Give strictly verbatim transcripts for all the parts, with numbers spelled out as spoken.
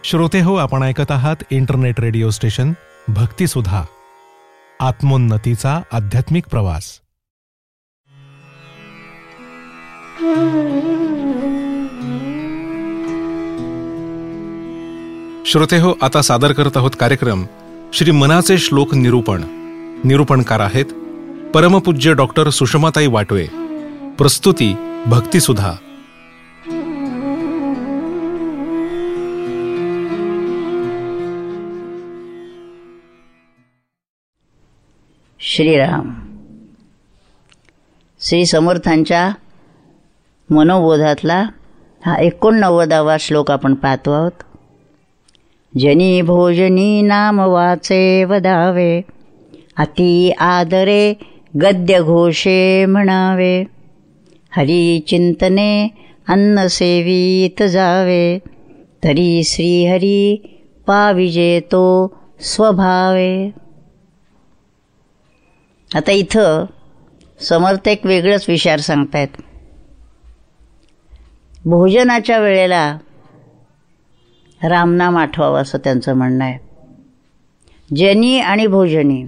श्रोते हो, आपण ऐकत आहात इंटरनेट रेडिओ स्टेशन भक्तिसुधा, आत्मोन्नतीचा आध्यात्मिक प्रवास. श्रोते हो, आता सादर करत आहोत कार्यक्रम श्री मनाचे श्लोक निरूपण. निरूपणकार आहेत परमपूज्य डॉक्टर सुषमाताई वाटवे. प्रस्तुती भक्तिसुधा. श्रीराम. श्री समर्थांच्या मनोबोधातला हा एकोणनव्वदावा श्लोक आपण पाहतो आहोत. जनी भोजनी नाम वाचे वदावे, अति आदरे गद्य घोषे म्हणावे. हरी चिंतने अन्न सेवित जावे, तरी श्रीहरी पाविजे तो स्वभावे. आता इथं समर्थ एक वेगळंच विचार सांगतायत. भोजनाच्या वेळेला रामनाम आठवावं असं त्यांचं म्हणणं आहे. जनी आणि भोजनी.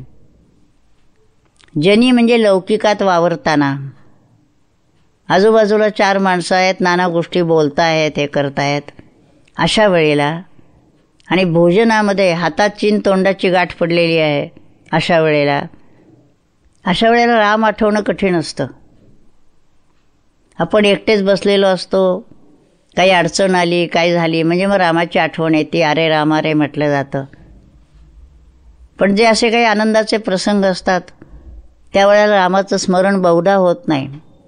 जनी म्हणजे लौकिकात वावरताना, आजूबाजूला चार माणसं आहेत, नाना गोष्टी बोलतायत, हे करतायत अशा वेळेला, आणि भोजनामध्ये हातात चीन तोंडाची गाठ पडलेली आहे अशा वेळेला अशा वेळेला राम आठवणं कठीण असतं. आपण एकटेच बसलेलो असतो, काही अडचण आली, काय झाली म्हणजे मग रामाची आठवण येते. अरे राम रे म्हटलं जातं. पण जे असे काही आनंदाचे प्रसंग असतात त्यावेळेला रामाचं स्मरण बहुधा होत नाही.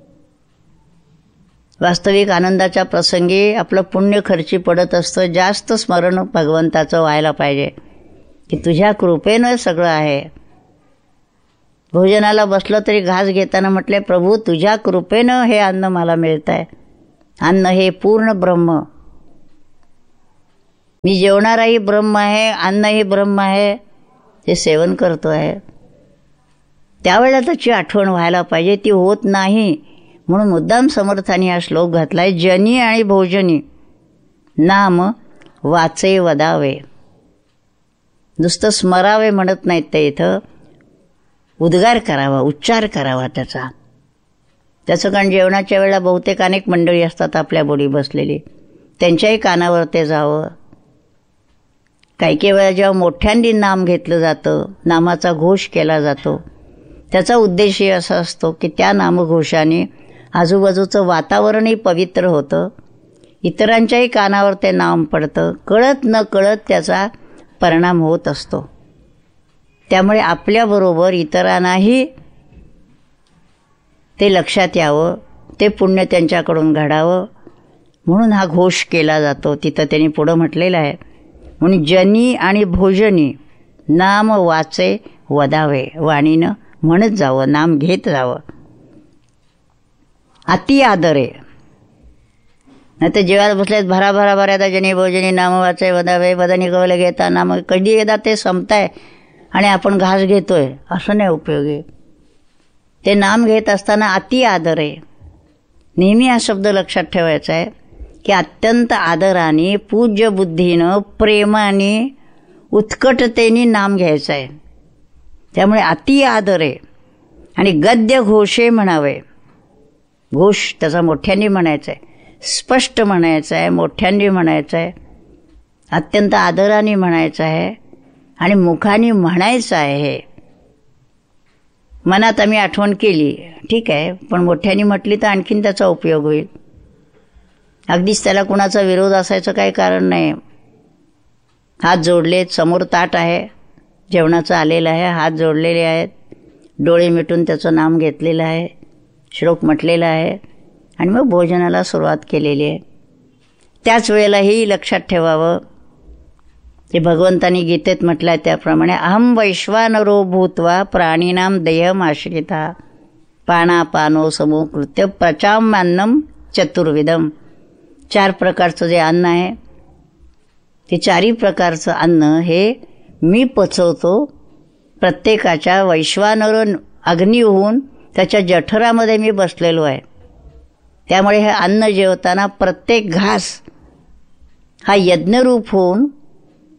वास्तविक आनंदाच्या प्रसंगी आपलं पुण्य खर्ची पडत असतं. जास्त स्मरण भगवंताचं व्हायला पाहिजे की तुझ्या कृपेनं सगळं आहे. भोजनाला बसलं तरी घास घेताना म्हटले, प्रभू तुझ्या कृपेनं हे अन्न मला मिळत आहे. अन्न हे पूर्ण ब्रह्म. मी जेवणाराही ब्रह्म आहे, अन्नही ब्रह्म आहे, ते सेवन करतो आहे. त्यावेळेला त्याची आठवण व्हायला पाहिजे, ती होत नाही. म्हणून मुद्दाम समर्थांनी हा श्लोक घातलाय. जनी आणि भोजनी नाम वाचे वदावे. नुसतं स्मरावे म्हणत नाहीत ते, इथं उद्गार करावा, उच्चार करावा त्याचा. त्याचं कारण जेवणाच्या वेळेला बहुतेक अनेक मंडळी असतात आपल्या बोली बसलेली, त्यांच्याही कानावर ते जावं. काही काही वेळा जेव्हा मोठ्यांनी नाम घेतलं जातं, नामाचा घोष केला जातो, त्याचा उद्देशही असा असतो की त्या नामघोषाने आजूबाजूचं वातावरणही पवित्र होतं, इतरांच्याही कानावर ते नाम पडतं, कळत न कळत त्याचा परिणाम होत असतो. त्यामुळे आपल्याबरोबर इतरांनाही ते लक्षात यावं, ते पुण्य त्यांच्याकडून घडावं म्हणून हा घोष केला जातो. तिथं त्यांनी पुढं म्हटलेलं आहे. म्हणून जनी आणि भोजनी नाम वाचे वदावे. वाणीनं म्हणत जावं, नाम घेत जावं. अति आदरे. नाही तर जेवायला बसलेत भरा भरा भरा जनी भोजनी नाम वाचे वदावे. वदनी कवले घेता नाम. कधी एकदा ते संपताय आणि आपण घास घेतोय असं नाही उपयोगी. ते नाम घेत असताना अति आदर आहे. नेहमी हा शब्द लक्षात ठेवायचा आहे की अत्यंत आदराने, पूज्य बुद्धीनं, प्रेमाने, उत्कटतेने नाम घ्यायचं आहे. त्यामुळे अति आदर आहे. आणि गद्य घोषे म्हणावे. घोष त्याचा मोठ्यांनी म्हणायचा आहे, स्पष्ट म्हणायचं आहे, मोठ्यांनी म्हणायचं आहे, अत्यंत आदराने म्हणायचं आहे आणि मुखाने म्हणायचं आहे. मनात आम्ही आठवण केली ठीक आहे, पण मोठ्याने म्हटली तर आणखीन त्याचा उपयोग होईल. अगदीच त्याला कुणाचा विरोध असायचं काही कारण नाही. हात जोडलेत, समोर ताट आहे, जेवणाचं आलेलं आहे, हात जोडलेले आहेत, डोळे मिटून त्याचं नाम घेतलेलं आहे, श्लोक म्हटलेला आहे आणि मग भोजनाला सुरुवात केलेली आहे. त्याच वेळेलाही लक्षात ठेवावं ते भगवंतानी गीतेत म्हटलं आहे त्याप्रमाणे, अहम वैश्वानरो भूत्वा प्राणीनाम देहम आश्रिता पानापानो समोकृत्य प्रचाम्यान्नम चतुर्विधम. चार प्रकारचं जे अन्न आहे ते चारही प्रकारचं अन्न हे मी पचवतो. प्रत्येकाच्या वैश्वानर अग्नी होऊन त्याच्या जठरामध्ये मी बसलेलो आहे. त्यामुळे हे अन्न जेवताना प्रत्येक घास हा यज्ञरूप होऊन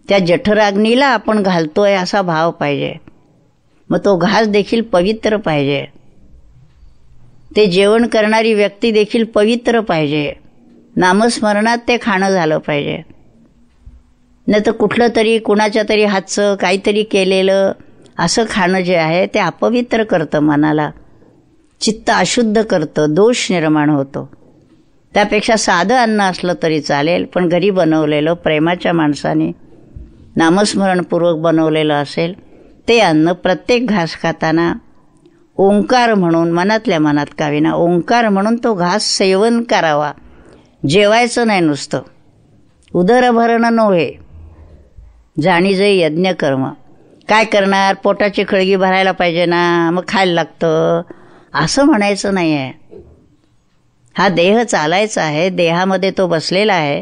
त्या जठराग्नीला आपण घालतोय असा भाव पाहिजे. मग तो घास देखील पवित्र पाहिजे. ते जेवण करणारी व्यक्ती देखील पवित्र पाहिजे. नामस्मरणात ते खाणं झालं पाहिजे. नाही तर कुठलं तरी कुणाच्या तरी हातचं काहीतरी केलेलं असं खाणं जे आहे ते अपवित्र करतं मनाला, चित्त अशुद्ध करतं, दोष निर्माण होतो. त्यापेक्षा साधं अन्न असलं तरी चालेल, पण घरी बनवलेलं प्रेमाच्या माणसाने नामस्मरणपूर्वक बनवलेलं असेल ते अन्न प्रत्येक घास खाताना ओंकार म्हणून, मनातल्या मनात का विना ओंकार म्हणून तो घास सेवन करावा. जेवायचं नाही नुसतं, उदरभरण नव्हे, जाणीजे यज्ञ कर्म. काय करणार, पोटाची खळगी भरायला पाहिजे ना, मग खायला लागतं असं म्हणायचं नाही आहे. हा देह चालायचा आहे, देहामध्ये तो बसलेला आहे,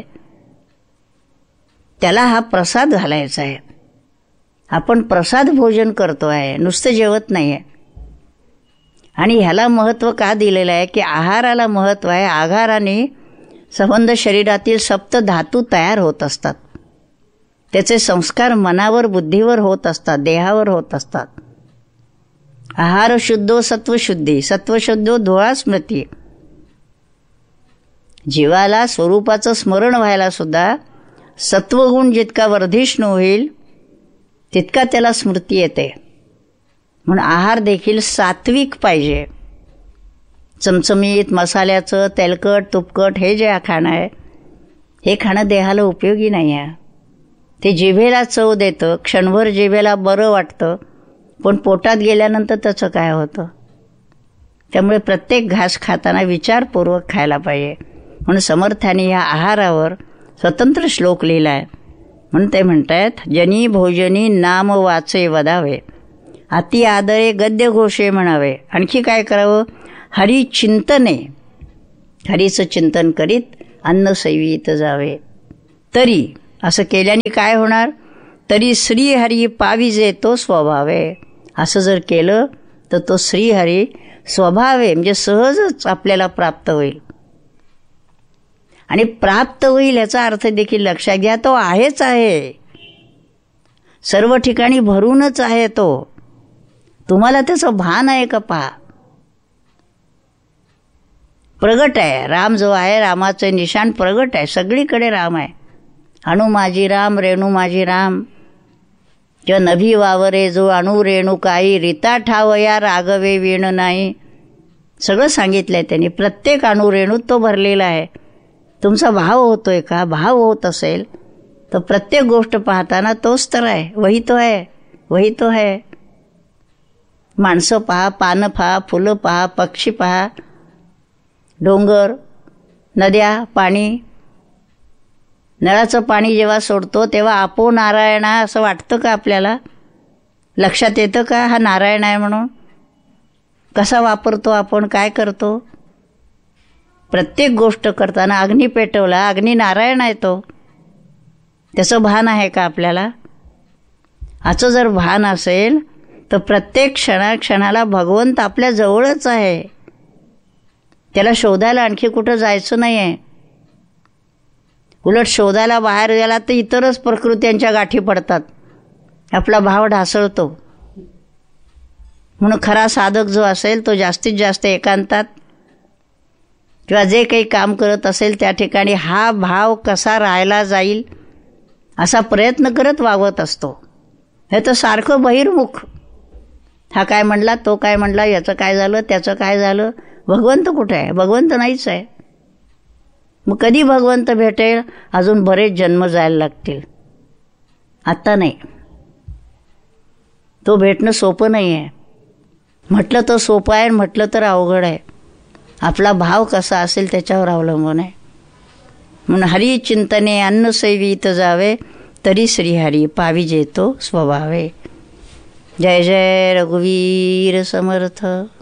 त्याला हा प्रसाद घालायचा आहे. आपण प्रसाद भोजन करतो आहे, नुसतं जेवत नाही आहे. आणि ह्याला महत्त्व का दिलेलं आहे की आहाराला महत्त्व आहे. आहाराने संबंध शरीरातील सप्त धातू तयार होत असतात. त्याचे संस्कार मनावर, बुद्धीवर होत असतात, देहावर होत असतात. आहार शुद्धो सत्वशुद्धी, सत्वशुद्धो धुळा स्मृती. जीवाला स्वरूपाचं स्मरण व्हायला सुद्धा सत्वगुण जितका वर्धिष्णू होईल तितका त्याला स्मृती येते. म्हणून आहार देखील सात्विक पाहिजे. चमचमीत, मसाल्याचं, तेलकट, तुपकट हे जे खाणं आहे हे खाणं देहाला उपयोगी नाही आहे. ते जिभेला चव देतं, क्षणभर जिभेला बरं वाटतं, पण पोटात गेल्यानंतर त्याचं काय होतं. त्यामुळे प्रत्येक घास खाताना विचारपूर्वक खायला पाहिजे. म्हणून समर्थांनी ह्या आहारावर स्वतंत्र श्लोक लिहिला आहे. म्हणून ते म्हणतात, जनी भोजनी नाम वाचे वदावे, अति आदरे गद्य घोषे म्हणावे. आणखी काय करावं, हरी चिंतने, हरीचं चिंतन करीत अन्न सेवित जावे. तरी असं केल्याने काय होणार, तरी श्रीहरी पाविजे तो स्वभावे. असं जर केलं तर तो श्रीहरी स्वभावे म्हणजे सहजच आपल्याला प्राप्त होईल. आणि प्राप्त होईल याचा अर्थ देखील लक्षात घ्या, तो आहेच आहे, सर्व ठिकाणी भरूनच आहे तो. तुम्हाला त्याचं भान आहे का पहा. प्रगट आहे राम जो आहे, रामाचे निशाण प्रगट आहे, सगळीकडे राम आहे. अणु माझी राम, रेणू माझी राम, किंवा नभी वावरे जो अणु रेणू काही, रीता ठावया रागवे वीण नाही. सगळं सांगितलंय त्यांनी. प्रत्येक अणु रेणूत तो भरलेला आहे. तुमचा भाव होतोय का, भाव होत असेल तर प्रत्येक गोष्ट पाहताना तोच तर आहे, वही तो आहे, वही तो आहे. माणसं पहा, पानं पहा, फुलं पहा, पक्षी पहा, डोंगर, नद्या, पाणी. नळाचं पाणी जेव्हा सोडतो तेव्हा आपो नारायण असं वाटतं का आपल्याला, लक्षात येतं का हा नारायण आहे म्हणून. कसा वापरतो आपण, काय करतो. प्रत्येक गोष्ट करताना अग्नी पेटवला, अग्नी नारायण आहे तो, त्याचं भान आहे का आपल्याला. असं जर भान असेल तर प्रत्येक क्षणा क्षणाला भगवंत आपल्या जवळच आहे. त्याला शोधायला आणखी कुठं जायचं नाही आहे. उलट शोधायला बाहेर गेला तर इतरच प्रकृत्यांच्या गाठी पडतात, आपला भाव ढासळतो. म्हणून खरा साधक जो असेल तो जास्तीत जास्त एकांतात किंवा जे काही काम करत असेल त्या ठिकाणी हा भाव कसा राहायला जाईल असा प्रयत्न करत वागत असतो. हे तर सारखं बहिर्मुख, हा काय म्हणला, तो काय म्हणला, याचं काय झालं, त्याचं काय झालं. भगवंत कुठे आहे, भगवंत नाहीच आहे. मग कधी भगवंत भेटेल, अजून बरेच जन्म जायला लागतील, आत्ता नाही. तो भेटणं सोपं नाही आहे. म्हटलं तर सोपं आहे, म्हटलं तर अवघड आहे. आपला भाव कसा असेल त्याच्यावर अवलंबून आहे. म्हणून हरी चिंतने अन्न सेवित जावे, तरी श्रीहरी पाविजे तो स्वभावे. जय जय रघुवीर समर्थ.